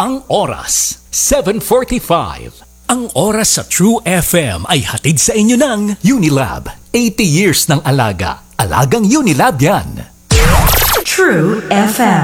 Ang oras, 7:45. Ang oras sa True FM ay hatid sa inyo ng Unilab. 80 years ng alaga. Alagang Unilab yan. True FM.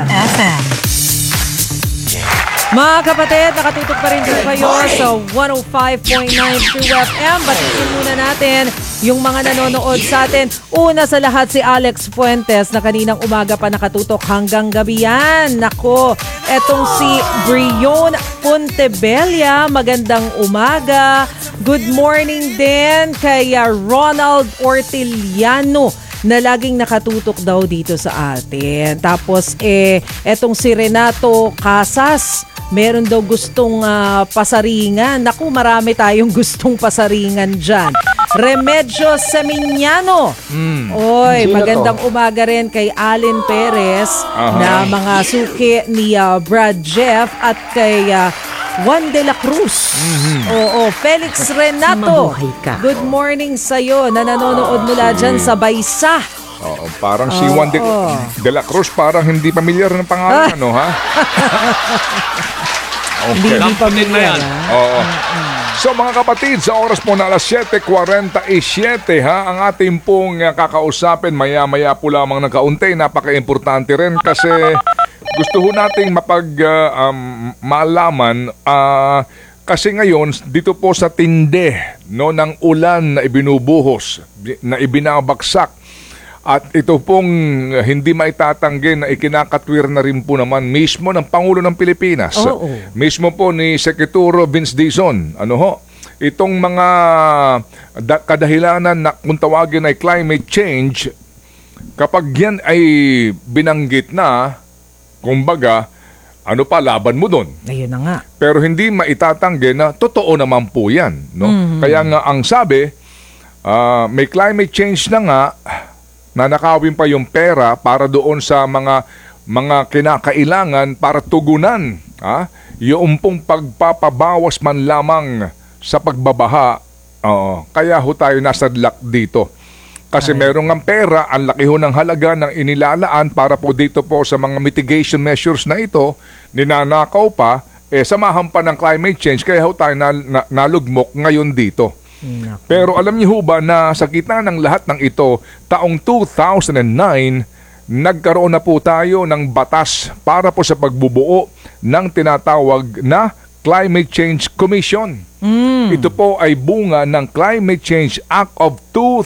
Mga kapatid, nakatutok pa rin dito kayo sa 105.9 True FM. Batiin muna natin yung mga nanonood sa atin. Una sa lahat si Alex Fuentes na kaninang umaga pa nakatutok hanggang gabi yan. Nako, etong si Brion Pontebella, magandang umaga. Good morning din kay Ronald Orteliano na laging nakatutok daw dito sa atin. Tapos etong si Renato Casas, meron daw gustong pasaringan. Naku, marami tayong gustong pasaringan dyan. Remedyo Seminiano. Oy, magandang umaga rin kay Allen Perez na mga suki ni Brad Jeff at kay Juan de la Cruz. Oo, Felix Renato. Good morning sa'yo na nanonood mula dyan sa Baysa. Oo, parang si Juan de la Cruz parang hindi pamilyar ng pangalan, ano ha? Okay. Hindi pamilyar. Oo. So mga kapatid, sa oras po na alas 7:47 ha, ang ating pong kakausapin maya-maya po lamang ng kaunti. Napaka-importante rin kasi gusto ho nating malaman kasi ngayon dito po sa tinde no, ng ulan na ibinubuhos, na ibinabagsak. At ito pong hindi maitatanggi na ikinakatwir na rin po naman mismo ng Pangulo ng Pilipinas. Mismo po ni Secretary Vince Dizon. Ano ho? Itong mga kadahilanan na kung tawagin ay climate change, kapag yan ay binanggit na, kumbaga, ano pa, laban mo doon. Ayun na nga. Pero hindi maitatanggi na totoo naman po yan. No? Kaya nga ang sabi, may climate change na nga, na nakawin pa yung pera para doon sa mga kinakailangan para tugunan yung pong pagpapabawas man lamang sa pagbabaha. Kaya ho tayo nasa luck dito. Kasi meron ng pera, ang laki ho ng halaga ng inilalaan para po dito po sa mga mitigation measures na ito, ninanakaw pa, samahan pa ng climate change, kaya ho tayo nalugmok ngayon dito. Pero alam niyo ho ba na sa gitna ng lahat ng ito, taong 2009, nagkaroon na po tayo ng batas para po sa pagbubuo ng tinatawag na Climate Change Commission. Ito po ay bunga ng Climate Change Act of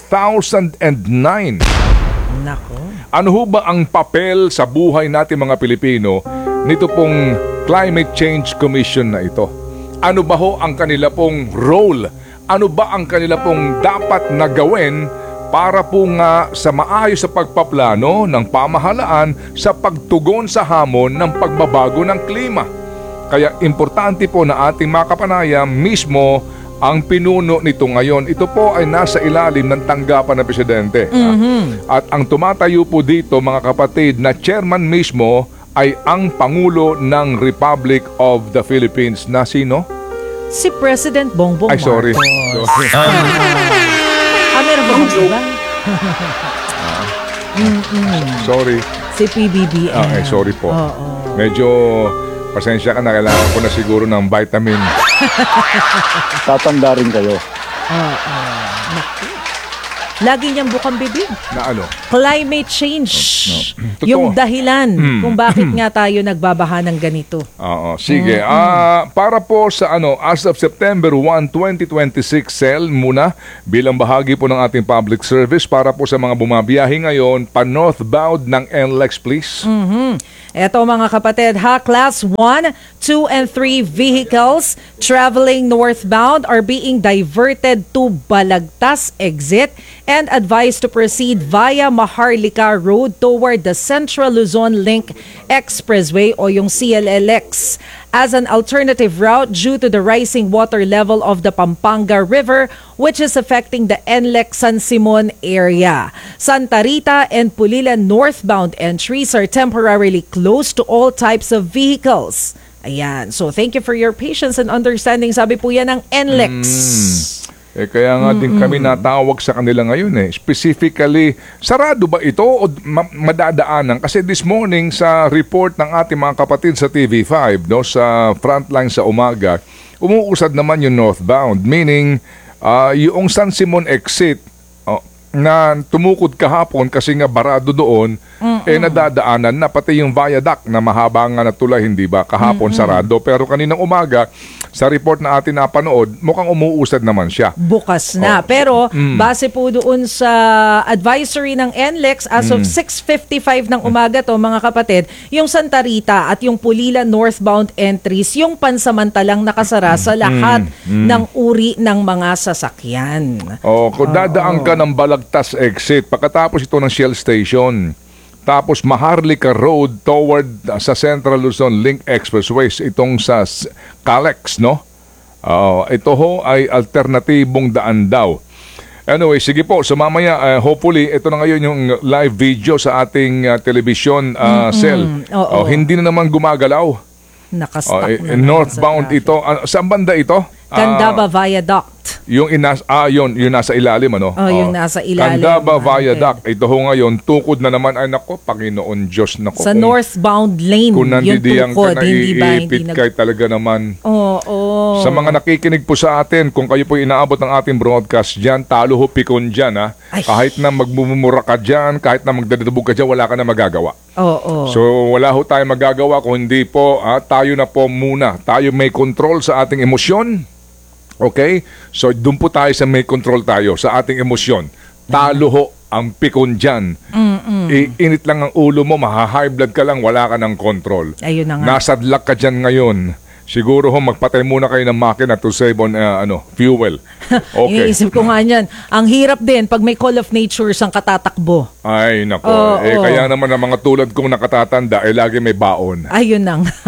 2009. Nako. Ano ho ba ang papel sa buhay natin mga Pilipino nito pong Climate Change Commission na ito? Ano ba ho ang kanila pong role? Ano ba ang kanila pong dapat na gawin para po nga sa maayos sa pagpaplano ng pamahalaan sa pagtugon sa hamon ng pagbabago ng klima? Kaya importante po na ating makapanayam mismo ang pinuno nito ngayon. Ito po ay nasa ilalim ng tanggapan ng Presidente. At ang tumatayo po dito mga kapatid na chairman mismo ay ang Pangulo ng Republic of the Philippines na sino? Si President Bongbong Marcos. Sorry. Meron ba ba? Sorry. Si PBBM. Sorry po. Medyo pasensya ka na, kailangan ko na siguro ng vitamin. Tatanda rin kayo. Naku. Lagi niyang bukang bibig. Na ano? Climate change. Totoo. Yung dahilan kung bakit nga tayo nagbabaha ng ganito. Sige. Para po sa as of September 1, 2026, Sel muna bilang bahagi po ng ating public service para po sa mga bumabiyahe ngayon pa northbound ng NLEX, please. Eto mga kapatid, Class 1, 2, and 3 vehicles traveling northbound are being diverted to Balagtas exit and advised to proceed via Maharlika Road toward the Central Luzon Link Expressway o yung CLLX as an alternative route due to the rising water level of the Pampanga River, which is affecting the NLEX San Simon area. Santa Rita and Pulilan northbound entries are temporarily closed to all types of vehicles. Ayan. So, thank you for your patience and understanding. Sabi po yan ng NLEX. Kaya nga din kami natawag sa kanila ngayon Specifically, sarado ba ito o madadaanan? Kasi this morning sa report ng ating mga kapatid sa TV5, no, sa frontline sa umaga, umuusad naman yung northbound. Meaning, yung San Simon exit na tumukod kahapon kasi nga barado doon, nadadaanan na pati yung viaduct na mahaba nga na tulay, hindi ba? Kahapon sarado. Pero kaninang umaga, sa report na atin napanood, mukhang umuusad naman siya. Bukas na. Pero base po doon sa advisory ng NLEX, as of 6:55 ng umaga to mga kapatid, yung Santa Rita at yung Pulila northbound entries, yung pansamantalang nakasara sa lahat ng uri ng mga sasakyan. Kung dadaan ka ng Balagtas exit, pagkatapos ito ng Shell Station, tapos Maharlika Road toward sa Central Luzon Link Expressway, itong sa Calex, no? Ito ho ay alternatibong daan daw. Anyway, sige po. So mamaya, hopefully, ito na ngayon yung live video sa ating television cell. Hindi na naman gumagalaw. Nakastuck na northbound ito. Saan banda ito? Candaba Viaduct. Yung yung nasa ilalim, ano? Yung nasa ilalim. Candaba Viaduct. Ito ho ngayon, tukod na naman. Ay nako, Panginoon Diyos, nako. Sa northbound lane, kung yung tukod. Hindi ba? Hindi kay talaga naman. Sa mga nakikinig po sa atin, kung kayo po inaabot ng ating broadcast dyan, talo ho pikon dyan, ha? Kahit na magmumura ka dyan, kahit na magdadabog ka dyan, wala ka na magagawa. So, wala ho tayong magagawa kung hindi po, tayo na po muna. Tayo may control sa ating emosyon. Okay? So, doon po tayo sa may control tayo sa ating emosyon. Talo ho ang pikon dyan. Init lang ang ulo mo, maha-high blood ka lang, wala ka ng control. Ayun na nga. Nasadlak ka dyan ngayon. Siguro ho, magpatay muna kayo ng makina to save on fuel. Okay. Iniisip ko nga yan. Ang hirap din pag may call of nature ang katatakbo. Ay, nako. Kaya naman ang mga tulad kong nakatatanda, lagi may baon. Ayun na nga.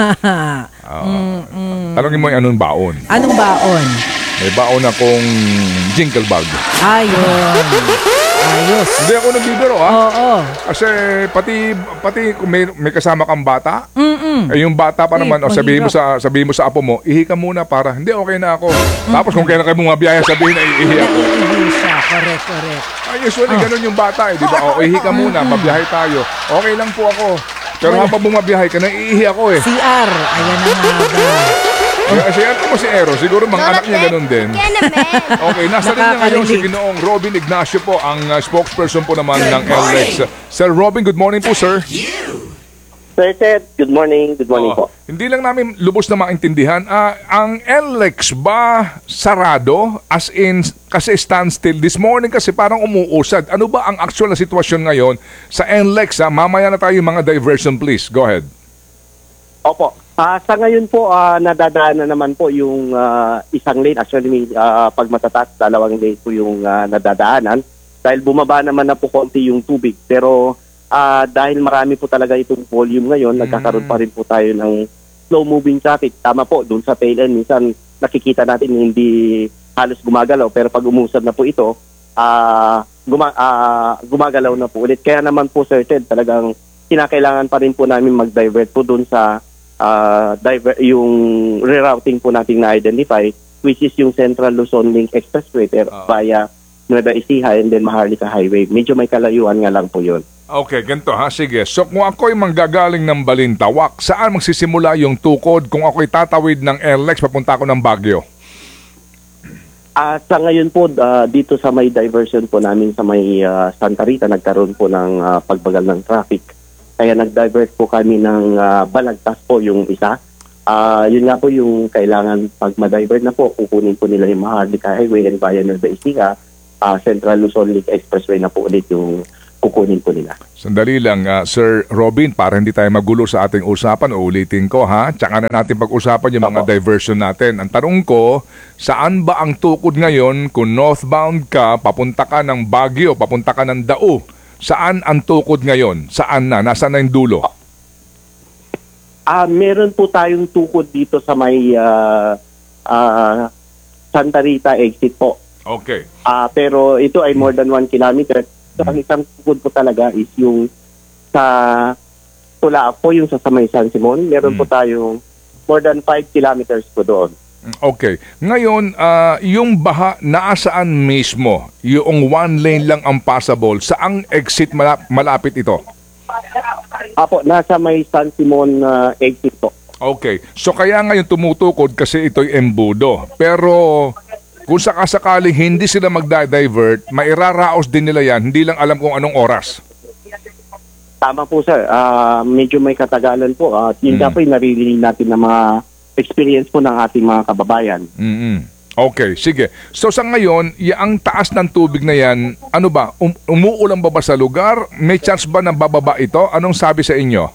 Tanongin mo yung anong baon. Anong baon? May baon akong jingle bag. Ayun. Ayos. Hindi ako nagbibiro, ha? Kasi pati kung may kasama kang bata, yung bata pa naman, sabihin mo sa apo mo, ihi ka muna para, hindi, okay na ako. Tapos kung kailan kayo mga biyaya, sabihin na ihi ako. Ihi siya, correct. Usually, ganun yung bata, di ba? Ihi ka muna, mabiyahe tayo. Okay lang po ako. Pero habang bumabiyahe ka, naiihi ako CR, ayan na nga ba. Kasi yan mo si Ero, siguro mga anak niya ganun din. Okay, nasa rin niya ngayon si Ginoong Robin Ignacio po, ang spokesperson po naman ng NLEX. Sir Robin, good morning po, sir. Sir Ted, good morning po. Hindi lang namin lubos na maintindihan, ang NLEX ba sarado? As in, kasi standstill this morning kasi parang umuusad. Ano ba ang actual na sitwasyon ngayon sa NLEX? Mamaya na tayo mga diversion, please. Go ahead. Opo. Sa ngayon po, nadadaanan naman po yung isang lane. Actually, pag matataas, dalawang lane po yung nadadaanan. Dahil bumaba naman na po konti yung tubig. Pero dahil marami po talaga itong volume ngayon, nagkakaroon pa rin po tayo ng slow-moving traffic. Tama po, doon sa tail end, minsan nakikita natin hindi halos gumagalaw. Pero pag umusad na po ito, gumagalaw na po ulit. Kaya naman po, Sir Ted, talagang kinakailangan pa rin po namin mag-divert po doon sa yung rerouting po nating na-identify, which is yung Central Luzon Link Expressway via Nueva Ecija and then Maharlika Highway. Medyo may kalayuan nga lang po yun. Okay, ganito ha. Sige. So kung ako'y manggagaling ng Balintawak, saan magsisimula yung tukod kung ako'y tatawid ng NLEX papunta ako ng Baguio? Sa ngayon po, dito sa may diversion po namin sa may Santa Rita, nagkaroon po ng pagbagal ng traffic. Kaya nag-divert po kami ng Balagtas po yung isa. Yun nga po yung kailangan pag ma-divert na po, kukunin po nila yung Maharlika Highway and via Nueva Ecija, Central Luzon Link Expressway na po ulit yung kukunin po nila. Sandali lang, Sir Robin, para hindi tayo magulo sa ating usapan, uulitin ko ha. Tsaka na natin pag-usapan yung mga diversion natin. Ang tanong ko, saan ba ang tukod ngayon kung northbound ka, papunta ka ng Baguio, papunta ka ng Dao? Saan ang tukod ngayon? Saan na? Nasaan na yung dulo? Meron po tayong tukod dito sa may Santa Rita exit po. Okay. Pero ito ay more than 1 kilometer. So, ang isang tukod po talaga is yung sa Tula po, yung sa may San Simon. Meron po tayong more than 5 kilometers po doon. Okay. Ngayon, yung baha, nasaan mismo? Yung one lane lang ang passable. Saang exit malapit ito? Apo, nasa may San Simon exit po. Okay. So kaya ngayon tumutukod kasi ito'y embudo. Pero kung sakasakaling hindi sila magda-divert, mairaraos din nila yan. Hindi lang alam kung anong oras. Tama po sir, medyo may katagalan po. Yun nga po yung naririnig natin na mga experience po ng ating mga kababayan. Okay, sige. So sa ngayon, ang taas ng tubig na yan, ano ba? Umuulan ba sa lugar? May chance ba na bababa ito? Anong sabi sa inyo?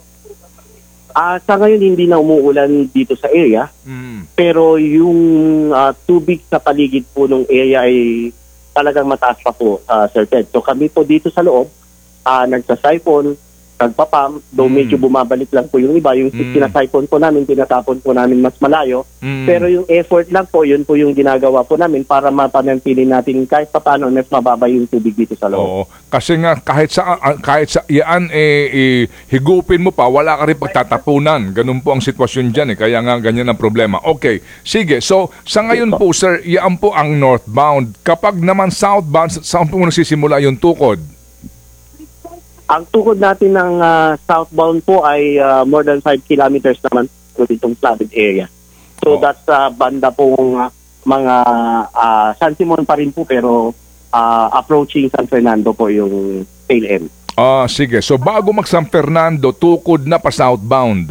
Sa ngayon hindi na umuulan dito sa area. Pero yung tubig sa paligid po ng area ay talagang mataas pa po, Sir Ted. So kami po dito sa loob, nagsasiphon, nagpapam, though medyo bumabalik lang po yung iba. Yung sinasiphon po namin, tinatapon po namin mas malayo. Pero yung effort lang po, yun po yung ginagawa po namin para mapanatili natin kahit pa paano mas mababa yung tubig dito sa loob. Oo. Kasi nga kahit sa iyan higupin mo pa, wala ka rin pagtatapunan. Ganun po ang sitwasyon diyan kaya nga ganyan ang problema. Okay. Sige. So sa ngayon po sir, iyan po ang northbound. Kapag naman southbound, saan po nagsisimula yung tukod? Ang tukod natin ng southbound po ay more than 5 kilometers naman po ditong flooded area. So that's banda pong mga San Simon pa rin po pero approaching San Fernando po yung tail end. Sige. So bago mag San Fernando, tukod na pa southbound.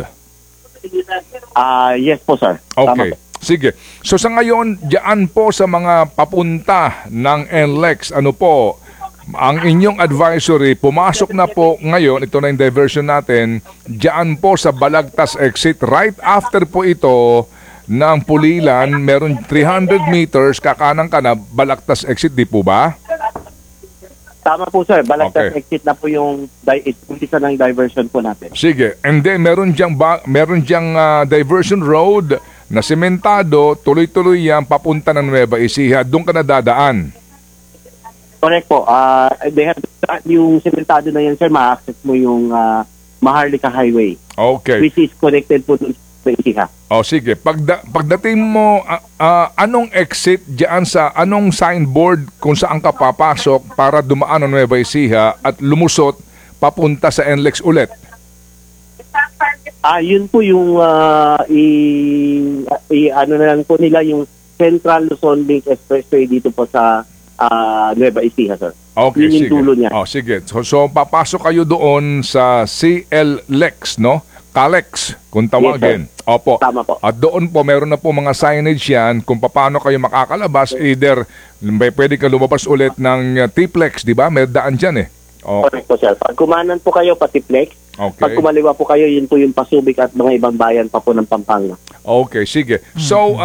Yes po sir. Okay. Tama po. Sige. So sa ngayon, diyan po sa mga papunta ng NLEX, ano po, ang inyong advisory, pumasok na po ngayon, ito na yung diversion natin, diyan po sa Balagtas exit, right after po ito ng Pulilan, meron 300 meters, kakanang ka na, Balagtas exit, di po ba? Tama po sir, Balagtas Okay. exit na po yung umpisa ng diversion po natin. Sige, and then meron diyang diversion road na sementado, tuloy-tuloy yan, papunta ng Nueva Ecija, doon ka na dadaan. Correct po. Yung sementado na yan, sir, ma-access mo yung Maharlika Highway, Okay. which is connected po dun sa Iha. Sige. Pagdating mo, anong exit diyan sa anong signboard kung saan ka papasok para dumaan ng Nueva Ecija at lumusot papunta sa NLEX ulit? Yun po yung ano na lang po nila yung Central Luzon Link Expressway dito po sa Nueva Ecija, sir. Okay, yun yung sige. dulo niya. Sige. So papasok kayo doon sa CLLEX, no? Calex, kung tawagin. Yes, Opo. Tama po. At doon po, meron na po mga signage yan kung paano kayo makakalabas. Either pwede ka lumabas ulit ng T-Plex, di ba? May daan dyan Okay. Correct po, sir. Pag kumanan po kayo, pati Plex. Okay. Pag kumaliwa po kayo, yun po yung Pasubik at mga ibang bayan pa po ng Pampanga. Okay, sige. So,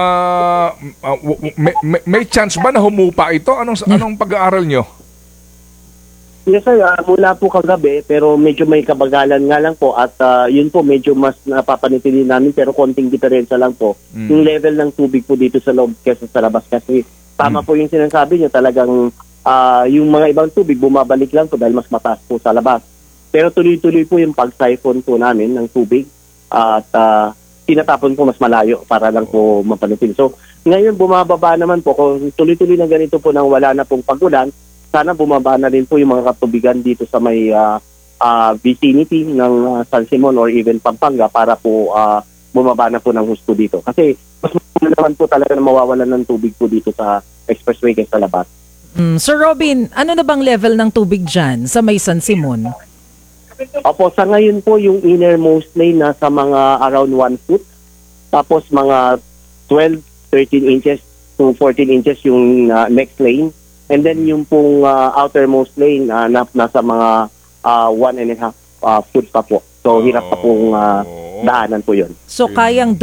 may chance ba na humupa ito? Anong pag-aaral nyo? Yes, sir. Mula po kagabi, pero medyo may kabagalan nga lang po at yun po medyo mas napapanitili namin pero konting diferensya lang po. Yung level ng tubig po dito sa loob kesa sa labas kasi tama po yung sinasabi niyo talagang yung mga ibang tubig bumabalik lang po dahil mas mataas po sa labas. Pero tuloy-tuloy po yung pag-siphon po namin ng tubig at tinatapon po mas malayo para lang po mapanatili. So ngayon bumababa naman po kung tuloy-tuloy na ganito po nang wala na pong pagulan, sana bumaba na rin po yung mga katubigan dito sa may vicinity ng San Simon or even Pampanga para po bumaba na po ng husto dito. Kasi mas naman po talaga na mawawalan ng tubig po dito sa expressway kaysa labas. Sir Robin, ano na bang level ng tubig dyan sa may San Simon? Opo, sa ngayon po yung innermost lane nasa mga around 1 foot. Tapos mga 12, 13 inches to 14 inches yung next lane. And then yung pong outermost lane nasa mga 1.5 foot pa po. So hirap pa pong daanan po yun. So kayang